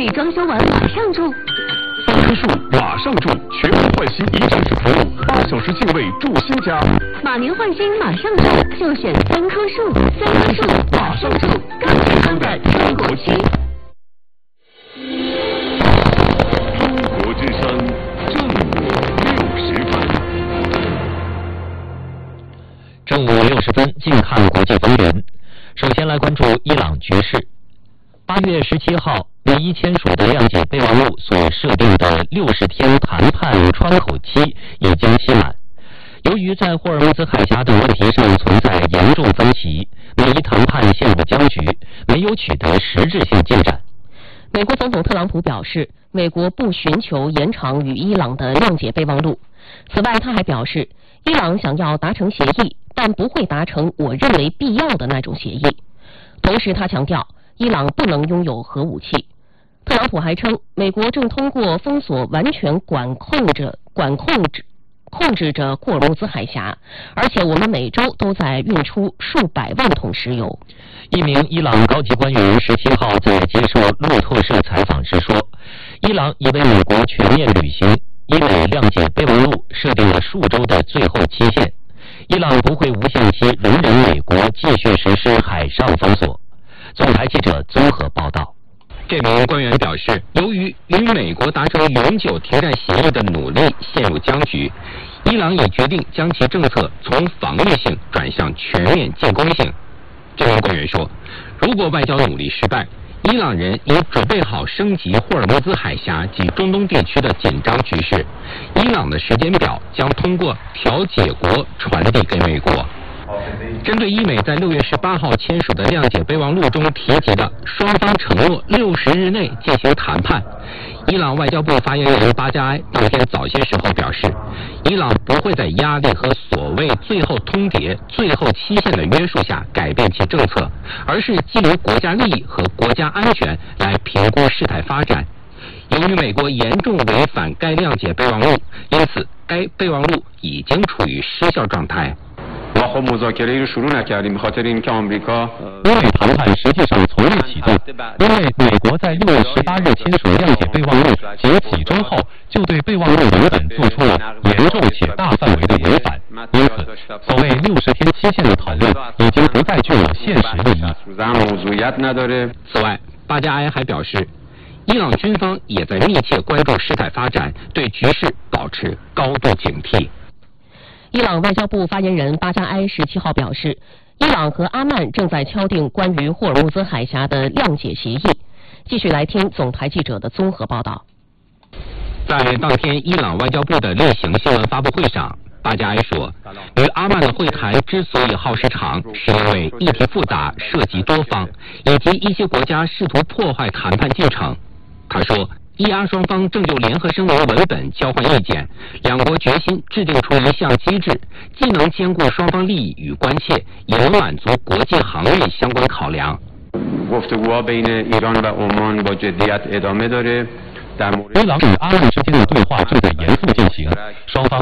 里装修完马上住。 3棵树马上住，全面换新一站式服务，8小时净位住新家。 马年换新马上住，就选3棵树，3棵树马上住，更健康的中国区。 中国之声正午60分。 正午60分，近看国际风云。首先来关注伊朗局势。8月17号，唯一签署的谅解备忘录所设定的60天谈判窗口期已经期满。由于在霍尔木兹海峡等问题上存在严重分歧，美伊谈判陷入僵局，没有取得实质性进展。 美国总统特朗普表示，美国不寻求延长与伊朗的谅解备忘录。此外，他还表示，伊朗想要达成协议，但不会达成我认为必要的那种协议。同时，他强调，伊朗不能拥有核武器。特朗普还称，美国正通过封锁完全控制着霍尔木兹海峡，而且我们每周都在运出数百万桶石油。 一名伊朗高级官员17号在接受路透社采访时说，伊朗已为美国全面履行伊美谅解备忘录设定了数周的最后期限，伊朗不会无限期容忍美国继续实施海上封锁。总台记者综合报道。 这名官员表示，由于与美国达成永久停战协议的努力陷入僵局，伊朗已决定将其政策从防御性转向全面进攻性。这名官员说，如果外交努力失败，伊朗人已准备好升级霍尔木兹海峡及中东地区的紧张局势，伊朗的时间表将通过调解国传递给美国。针对伊美在6月18号签署的谅解备忘录中提及的双方承诺60日内进行谈判，伊朗外交部发言人巴加埃当天早些时候表示，伊朗不会在压力和所谓最后通牒、最后期限的约束下改变其政策，而是基于国家利益和国家安全来评估事态发展。由于美国严重违反该谅解备忘录，因此该备忘录已经处于失效状态。 因为谈判实际上从未启动，因为美国在6月18日签署谅解备忘录仅几周后，就对备忘录文本做出了严重且大范围的违反，因此，所谓60天期限的讨论已经不再具有现实意义。 此外，巴加埃还表示，伊朗军方也在密切关注事态发展，对局势保持高度警惕。 伊朗外交部发言人巴加埃17号表示，伊朗和阿曼正在敲定关于霍尔木兹海峡的谅解协议。继续来听总台记者的综合报道。 在当天伊朗外交部的例行新闻发布会上，巴加埃说，与阿曼的会谈之所以耗时长，是因为议题复杂、涉及多方，以及一些国家试图破坏谈判进程。他说，伊阿双方正就联合声明文本交换意见，两国决心制定出一项机制，既能兼顾双方利益与关切，也能满足国际航运相关考量。 伊朗与阿曼之间的对话正在严肃进行，双方